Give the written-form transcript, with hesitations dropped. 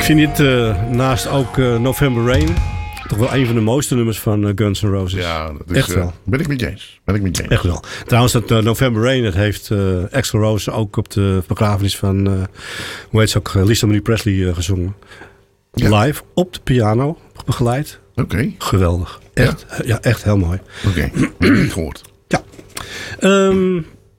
Ik vind dit naast ook November Rain toch wel een van de mooiste nummers van Guns N' Roses. Ja, dat is, echt wel. Ben ik met je eens. Echt wel. Trouwens, dat November Rain, dat heeft Axl Rose ook op de begrafenis van, hoe heet ze ook, Lisa Marie Presley gezongen. Ja. Live op de piano begeleid. Oké. Geweldig. Echt, ja, echt heel mooi. Oké. Heb ik niet gehoord. Ja.